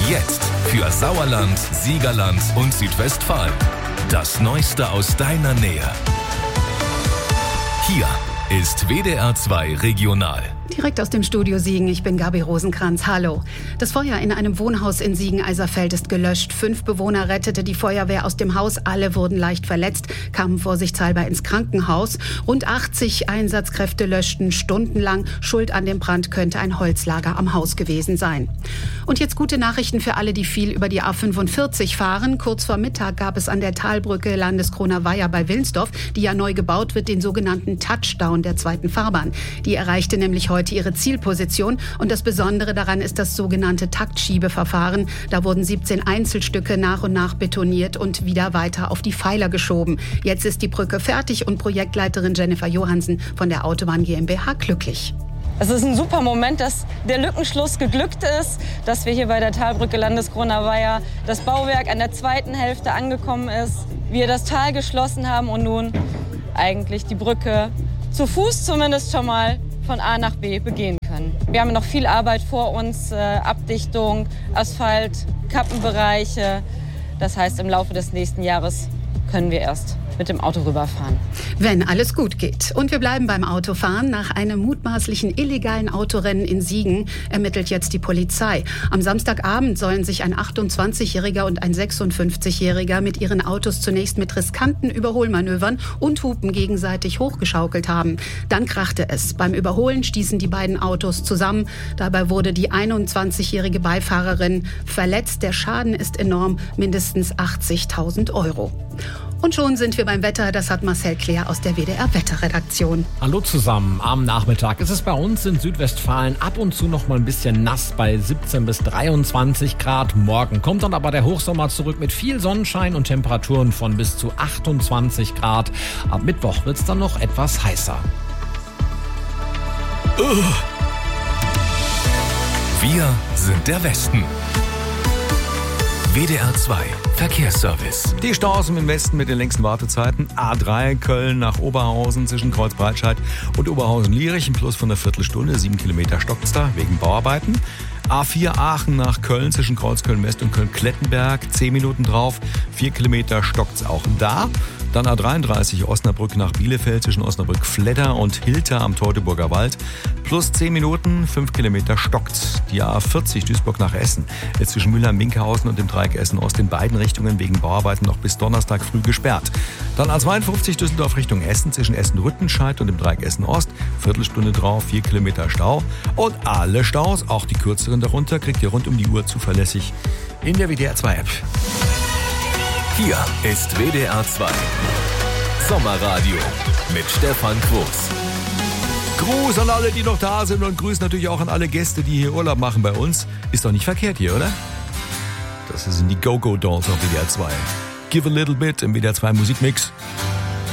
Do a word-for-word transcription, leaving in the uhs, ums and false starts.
Jetzt für Sauerland, Siegerland und Südwestfalen. Das Neueste aus deiner Nähe. Hier ist W D R zwei Regional. Direkt aus dem Studio Siegen, ich bin Gabi Rosenkranz. Hallo. Das Feuer in einem Wohnhaus in Siegen-Eiserfeld ist gelöscht. Fünf Bewohner rettete die Feuerwehr aus dem Haus. Alle wurden leicht verletzt, kamen vorsichtshalber ins Krankenhaus. Rund achtzig Einsatzkräfte löschten stundenlang. Schuld an dem Brand könnte ein Holzlager am Haus gewesen sein. Und jetzt gute Nachrichten für alle, die viel über die A fünfundvierzig fahren. Kurz vor Mittag gab es an der Talbrücke Landeskroner-Weiher bei Wilnsdorf, die ja neu gebaut wird, den sogenannten Touchdown der zweiten Fahrbahn. Die erreichte nämlich heute ihre Zielposition. Und das Besondere daran ist das sogenannte Taktschiebeverfahren. Da wurden siebzehn Einzelstücke nach und nach betoniert und wieder weiter auf die Pfeiler geschoben. Jetzt ist die Brücke fertig und Projektleiterin Jennifer Johansen von der Autobahn GmbH glücklich. Es ist ein super Moment, dass der Lückenschluss geglückt ist, dass wir hier bei der Talbrücke Landeskroner-Weiher das Bauwerk an der zweiten Hälfte angekommen ist, wir das Tal geschlossen haben und nun eigentlich die Brücke zu Fuß zumindest schon mal von A nach B begehen können. Wir haben noch viel Arbeit vor uns, äh, Abdichtung, Asphalt, Kappenbereiche. Das heißt, im Laufe des nächsten Jahres können wir erst mit dem Auto rüberfahren. Wenn alles gut geht. Und wir bleiben beim Autofahren. Nach einem mutmaßlichen illegalen Autorennen in Siegen ermittelt jetzt die Polizei. Am Samstagabend sollen sich ein achtundzwanzigjähriger und ein sechsundfünfzigjähriger mit ihren Autos zunächst mit riskanten Überholmanövern und Hupen gegenseitig hochgeschaukelt haben. Dann krachte es. Beim Überholen stießen die beiden Autos zusammen. Dabei wurde die einundzwanzigjährige Beifahrerin verletzt. Der Schaden ist enorm, mindestens achtzigtausend Euro. Und schon sind wir beim Wetter, das hat Marcel Claire aus der W D R-Wetterredaktion. Hallo zusammen, am Nachmittag ist es bei uns in Südwestfalen ab und zu noch mal ein bisschen nass bei siebzehn bis dreiundzwanzig Grad. Morgen kommt dann aber der Hochsommer zurück mit viel Sonnenschein und Temperaturen von bis zu achtundzwanzig Grad. Ab Mittwoch wird es dann noch etwas heißer. Wir sind der Westen. W D R zwei Verkehrsservice. Die Staus im Westen mit den längsten Wartezeiten. A drei Köln nach Oberhausen zwischen Kreuzbreitscheid und Oberhausen-Lierich. Ein Plus von einer Viertelstunde. Sieben Kilometer stockt's da wegen Bauarbeiten. A vier Aachen nach Köln zwischen Kreuzköln-West und Köln-Klettenberg. Zehn Minuten drauf. Vier Kilometer stockt's auch da. Dann A dreiunddreißig Osnabrück nach Bielefeld zwischen Osnabrück-Fledder und Hilter am Teutoburger Wald. Plus zehn Minuten, fünf Kilometer stockt. Die A vierzig Duisburg nach Essen. Jetzt zwischen Mülheim-Minkhausen und dem Dreieck Essen-Ost in beiden Richtungen wegen Bauarbeiten noch bis Donnerstag früh gesperrt. Dann A zweiundfünfzig Düsseldorf Richtung Essen zwischen Essen-Rüttenscheid und dem Dreieck Essen-Ost. Viertelstunde drauf, vier Kilometer Stau. Und alle Staus, auch die kürzeren darunter, kriegt ihr rund um die Uhr zuverlässig in der W D R zwei App. Hier ist W D R zwei Sommerradio mit Stefan Quos. Gruß an alle, die noch da sind und Grüß natürlich auch an alle Gäste, die hier Urlaub machen bei uns. Ist doch nicht verkehrt hier, oder? Das sind die Go-Go Dolls auf W D R zwei. Give a little bit im W D R zwei Musikmix.